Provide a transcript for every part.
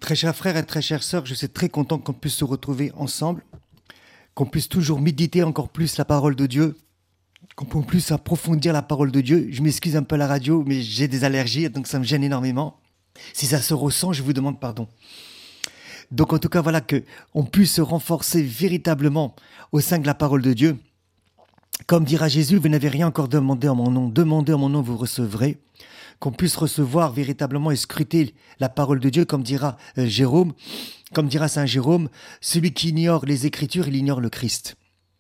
Très chers frères et très chères sœurs, je suis très content qu'on puisse se retrouver ensemble, qu'on puisse toujours méditer encore plus la parole de Dieu, qu'on puisse approfondir la parole de Dieu. Je m'excuse un peu à la radio, mais j'ai des allergies, donc ça me gêne énormément. Si ça se ressent, je vous demande pardon. Donc en tout cas, voilà, qu'on puisse se renforcer véritablement au sein de la parole de Dieu. Comme dira Jésus, vous n'avez rien encore demandé en mon nom. Demandez en mon nom, vous recevrez. Qu'on puisse recevoir véritablement et scruter la parole de Dieu, comme dira Jérôme, comme dira Saint Jérôme, celui qui ignore les Écritures, il ignore le Christ.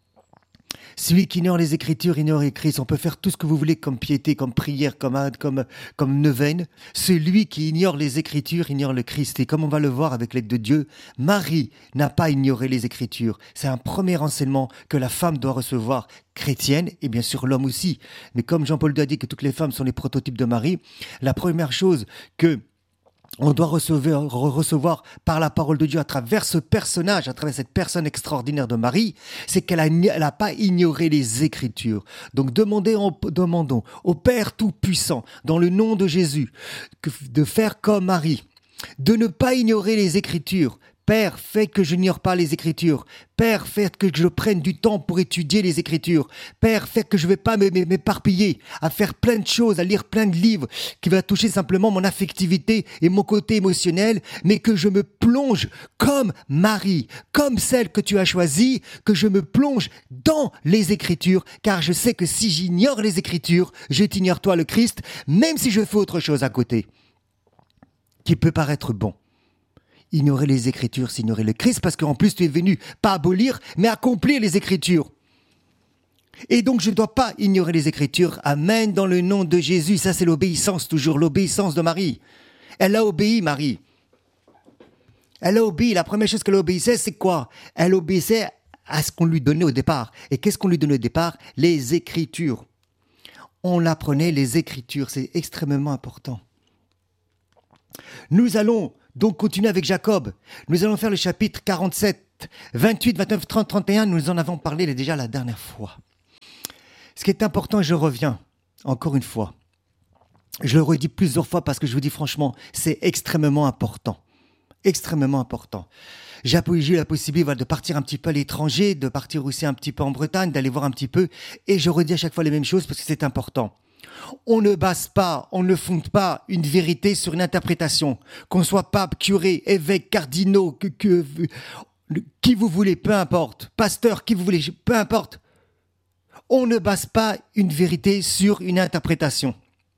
Celui qui ignore les Écritures, ignore le Christ. On peut faire tout ce que vous voulez comme piété, comme prière, comme neuvaine. Celui qui ignore les Écritures, ignore le Christ. Et comme on va le voir avec l'aide de Dieu, Marie n'a pas ignoré les Écritures. C'est un premier enseignement que la femme doit recevoir, chrétienne, et bien sûr l'homme aussi. Mais comme Jean-Paul II a dit que toutes les femmes sont les prototypes de Marie, la première chose que on doit recevoir par la parole de Dieu à travers ce personnage, à travers cette personne extraordinaire de Marie, c'est qu'elle n'a pas ignoré les Écritures. Donc demandons au Père Tout-Puissant, dans le nom de Jésus, de faire comme Marie, de ne pas ignorer les Écritures. Père, fais que je n'ignore pas les Écritures. Père, fais que je prenne du temps pour étudier les Écritures. Père, fais que je ne vais pas m'éparpiller à faire plein de choses, à lire plein de livres qui va toucher simplement mon affectivité et mon côté émotionnel, mais que je me plonge comme Marie, comme celle que tu as choisie, que je me plonge dans les Écritures, car je sais que si j'ignore les Écritures, je t'ignore toi le Christ, même si je fais autre chose à côté, qui peut paraître bon. Ignorer les Écritures, c'est ignorer le Christ, parce qu'en plus tu es venu pas abolir, mais accomplir les Écritures. Et donc je ne dois pas ignorer les Écritures. Amen, dans le nom de Jésus. Ça c'est l'obéissance, toujours l'obéissance de Marie. Elle a obéi, Marie. Elle a obéi. La première chose qu'elle obéissait, c'est quoi? Elle obéissait à ce qu'on lui donnait au départ. Et qu'est-ce qu'on lui donnait au départ? Les Écritures. On l'apprenait, les Écritures. C'est extrêmement important. Nous allons donc continuer avec Jacob. Nous allons faire le chapitre 47, 28, 29, 30, 31. Nous en avons parlé déjà la dernière fois. Ce qui est important, je reviens encore une fois. Je le redis plusieurs fois parce que je vous dis franchement, c'est extrêmement important. Extrêmement important. J'ai eu la possibilité de partir un petit peu à l'étranger, de partir aussi un petit peu en Bretagne, d'aller voir un petit peu. Et je redis à chaque fois les mêmes choses parce que c'est important. On ne base pas, on ne fonde pas une vérité sur une interprétation. Qu'on soit pape, curé, évêque, cardinaux, qui vous voulez, peu importe. Pasteur, qui vous voulez, peu importe. On ne base pas une vérité sur une interprétation.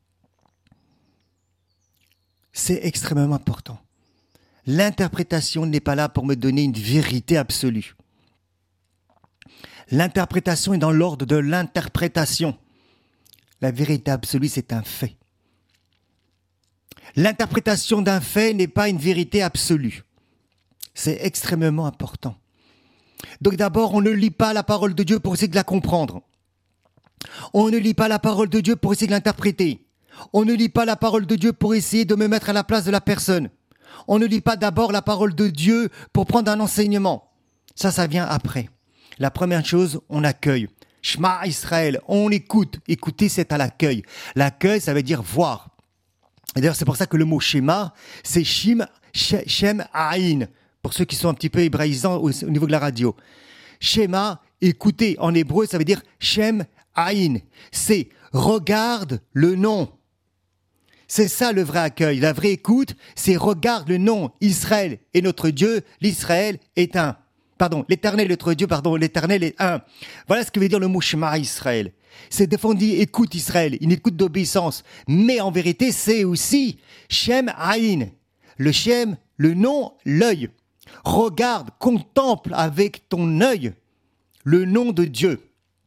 C'est extrêmement important. L'interprétation n'est pas là pour me donner une vérité absolue. L'interprétation est dans l'ordre de l'interprétation. La vérité absolue, c'est un fait. L'interprétation d'un fait n'est pas une vérité absolue. C'est extrêmement important. Donc d'abord, on ne lit pas la parole de Dieu pour essayer de la comprendre. On ne lit pas la parole de Dieu pour essayer de l'interpréter. On ne lit pas la parole de Dieu pour essayer de me mettre à la place de la personne. On ne lit pas d'abord la parole de Dieu pour prendre un enseignement. Ça vient après. La première chose, on accueille. Shema Israël, on écoute. Écouter, c'est à l'accueil. L'accueil, ça veut dire voir. Et d'ailleurs, c'est pour ça que le mot Shema, c'est Shem Aïn. Pour ceux qui sont un petit peu hébraïsants au niveau de la radio. Shema, écouter. En hébreu, ça veut dire Shem Aïn. C'est regarde le nom. C'est ça le vrai accueil. La vraie écoute, c'est regarde le nom. Israël est notre Dieu. L'Israël est un. L'Éternel est notre Dieu, l'Éternel est un. Voilà ce que veut dire le mot Shema Israël. C'est défendu, écoute Israël, une écoute d'obéissance. Mais en vérité, c'est aussi Shem Aïn. Le Shem, le nom, l'œil. Regarde, contemple avec ton œil le nom de Dieu.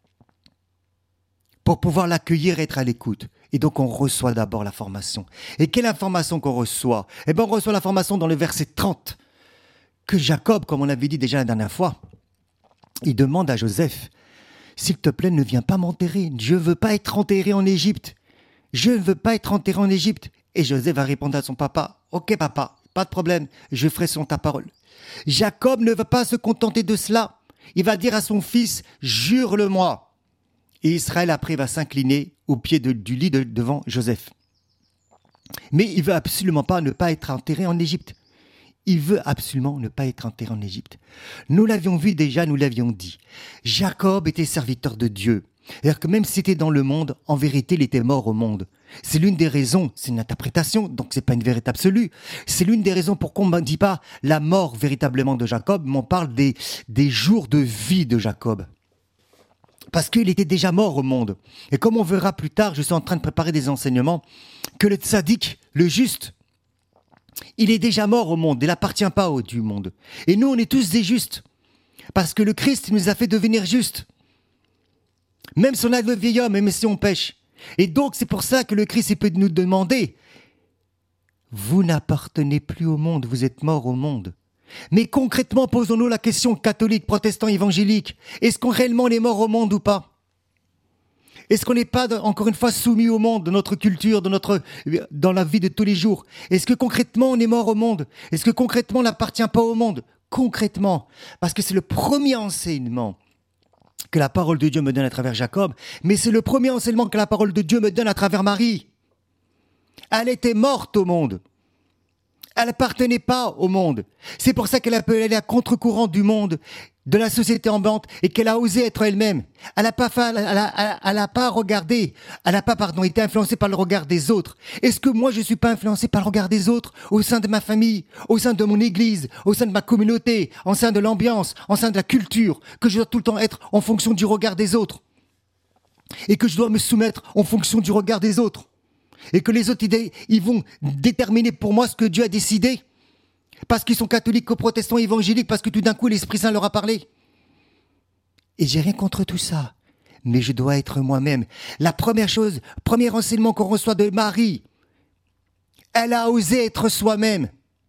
Pour pouvoir l'accueillir et être à l'écoute. Et donc on reçoit d'abord la formation. Et quelle information qu'on reçoit? On reçoit l'information dans le verset 30. Que Jacob, comme on l'avait dit déjà la dernière fois, il demande à Joseph, s'il te plaît, ne viens pas m'enterrer. Je ne veux pas être enterré en Égypte. Je ne veux pas être enterré en Égypte. Et Joseph va répondre à son papa, ok papa, pas de problème, je ferai selon ta parole. Jacob ne va pas se contenter de cela. Il va dire à son fils, jure-le-moi. Et Israël après va s'incliner au pied du lit devant Joseph. Mais il ne veut absolument pas ne pas être enterré en Égypte. Il veut absolument ne pas être enterré en Égypte. Nous l'avions vu déjà, nous l'avions dit. Jacob était serviteur de Dieu. C'est-à-dire que même s'il était dans le monde, en vérité, il était mort au monde. C'est l'une des raisons, c'est une interprétation, donc c'est pas une vérité absolue. C'est l'une des raisons pourquoi on ne dit pas la mort véritablement de Jacob, mais on parle des jours de vie de Jacob. Parce qu'il était déjà mort au monde. Et comme on verra plus tard, je suis en train de préparer des enseignements, que le tzaddik, le juste, il est déjà mort au monde, il n'appartient pas au du monde. Et nous, on est tous des justes. Parce que le Christ nous a fait devenir justes. Même si on a le vieil homme, même si on pêche. Et donc, c'est pour ça que le Christ il peut nous demander, vous n'appartenez plus au monde, vous êtes mort au monde. Mais concrètement, posons-nous la question, catholique, protestant, évangélique, est-ce qu'on réellement est mort au monde ou pas ? Est-ce qu'on n'est pas, encore une fois, soumis au monde, dans notre culture, dans la vie de tous les jours ? Est-ce que concrètement, on est mort au monde ? Est-ce que concrètement, on n'appartient pas au monde ? Concrètement, parce que c'est le premier enseignement que la parole de Dieu me donne à travers Jacob, mais c'est le premier enseignement que la parole de Dieu me donne à travers Marie. Elle était morte au monde. Elle n'appartenait pas au monde. C'est pour ça qu'elle a pu aller à contre-courant du monde, de la société ambiante, et qu'elle a osé être elle-même. Elle n'a pas regardé, été influencée par le regard des autres. Est-ce que moi je suis pas influencé par le regard des autres, au sein de ma famille, au sein de mon église, au sein de ma communauté, au sein de l'ambiance, au sein de la culture, que je dois tout le temps être en fonction du regard des autres, et que je dois me soumettre en fonction du regard des autres. Et que les autres, ils vont déterminer pour moi ce que Dieu a décidé. Parce qu'ils sont catholiques ou protestants évangéliques, parce que tout d'un coup, l'Esprit Saint leur a parlé. Et j'ai rien contre tout ça. Mais je dois être moi-même. La première chose, premier enseignement qu'on reçoit de Marie, elle a osé être soi-même.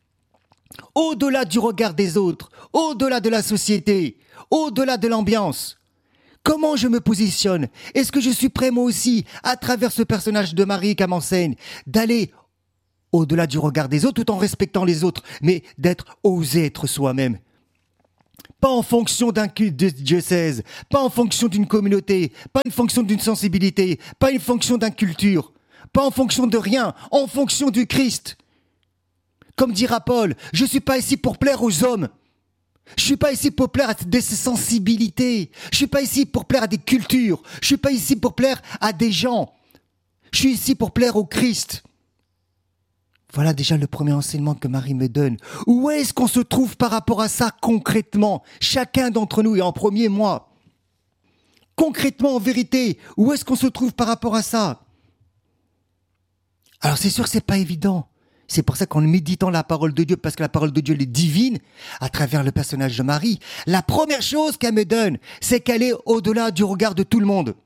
Au-delà du regard des autres, au-delà de la société, au-delà de l'ambiance. Comment je me positionne ? Est-ce que je suis prêt moi aussi, à travers ce personnage de Marie qu'elle m'enseigne, d'aller au-delà du regard des autres tout en respectant les autres, mais d'être osé être soi-même ? Pas en fonction d'un culte de diocèse, pas en fonction d'une communauté, pas en fonction d'une sensibilité, pas en fonction d'une culture, pas en fonction de rien, en fonction du Christ. Comme dira Paul, je ne suis pas ici pour plaire aux hommes. Je suis pas ici pour plaire à des sensibilités. Je suis pas ici pour plaire à des cultures. Je suis pas ici pour plaire à des gens. Je suis ici pour plaire au Christ. Voilà déjà le premier enseignement que Marie me donne. Où est-ce qu'on se trouve par rapport à ça concrètement ? Chacun d'entre nous et en premier moi. Concrètement, en vérité, où est-ce qu'on se trouve par rapport à ça ? Alors c'est sûr que c'est pas évident. C'est pour ça qu'en méditant la parole de Dieu, parce que la parole de Dieu elle est divine, à travers le personnage de Marie, la première chose qu'elle me donne, c'est qu'elle est au-delà du regard de tout le monde.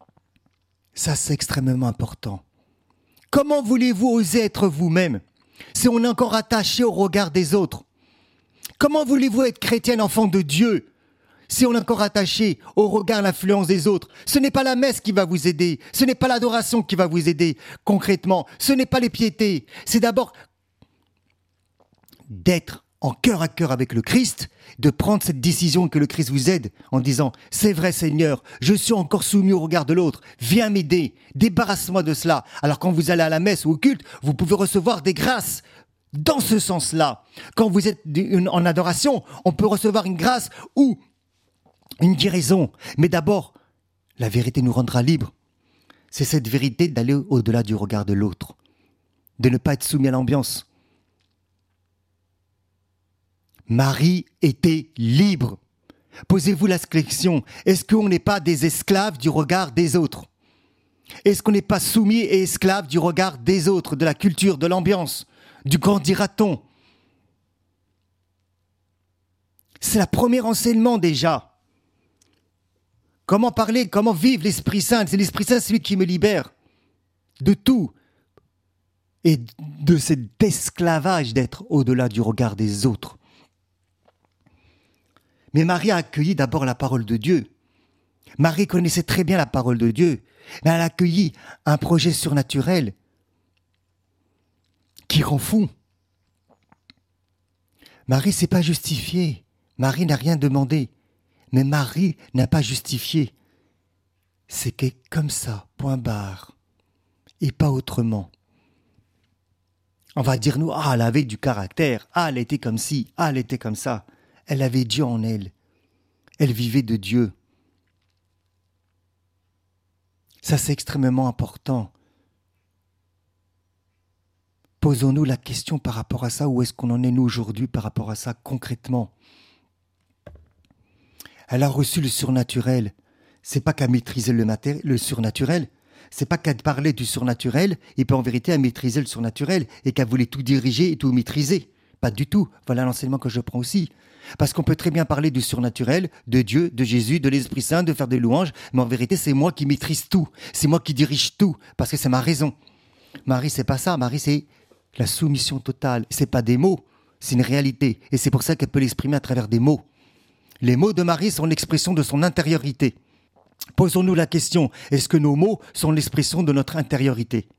Ça, c'est extrêmement important. Comment voulez-vous oser être vous-même si on est encore attaché au regard des autres ? Comment voulez-vous être chrétienne, enfant de Dieu, si on est encore attaché au regard, à l'influence des autres ? Ce n'est pas la messe qui va vous aider, ce n'est pas l'adoration qui va vous aider concrètement, ce n'est pas les piétés, c'est d'abord d'être en cœur à cœur avec le Christ, de prendre cette décision que le Christ vous aide en disant « C'est vrai Seigneur, je suis encore soumis au regard de l'autre, viens m'aider, débarrasse-moi de cela ». Alors quand vous allez à la messe ou au culte, vous pouvez recevoir des grâces dans ce sens-là. Quand vous êtes en adoration, on peut recevoir une grâce ou une guérison. Mais d'abord, la vérité nous rendra libres. C'est cette vérité d'aller au-delà du regard de l'autre, de ne pas être soumis à l'ambiance. Marie était libre. Posez-vous la question, est-ce qu'on n'est pas des esclaves du regard des autres ? Est-ce qu'on n'est pas soumis et esclaves du regard des autres, de la culture, de l'ambiance, du grand dira-t-on ? C'est le premier enseignement déjà. Comment parler, comment vivre l'Esprit Saint ? C'est l'Esprit Saint, c'est lui qui me libère de tout et de cet esclavage d'être au-delà du regard des autres. Mais Marie a accueilli d'abord la parole de Dieu. Marie connaissait très bien la parole de Dieu, mais elle a accueilli un projet surnaturel qui rend fou. Marie s'est pas justifiée. Marie n'a rien demandé. Mais Marie n'a pas justifié. C'est que comme ça, point barre, et pas autrement. On va dire, nous, elle avait du caractère, elle était comme ci, elle était comme ça. Elle avait Dieu en elle. Elle vivait de Dieu. Ça, c'est extrêmement important. Posons-nous la question par rapport à ça, où est-ce qu'on en est nous aujourd'hui par rapport à ça concrètement. Elle a reçu le surnaturel. C'est pas qu'elle maîtrisait le surnaturel, c'est pas qu'elle parlait du surnaturel, et puis en vérité elle maîtrisait le surnaturel, et qu'elle voulait tout diriger et tout maîtriser. Pas du tout. Voilà l'enseignement que je prends aussi. Parce qu'on peut très bien parler du surnaturel, de Dieu, de Jésus, de l'Esprit Saint, de faire des louanges, mais en vérité c'est moi qui maîtrise tout, c'est moi qui dirige tout, parce que c'est ma raison. Marie, c'est pas ça. Marie, c'est la soumission totale. C'est pas des mots, c'est une réalité. Et c'est pour ça qu'elle peut l'exprimer à travers des mots. Les mots de Marie sont l'expression de son intériorité. Posons-nous la question, est-ce que nos mots sont l'expression de notre intériorité?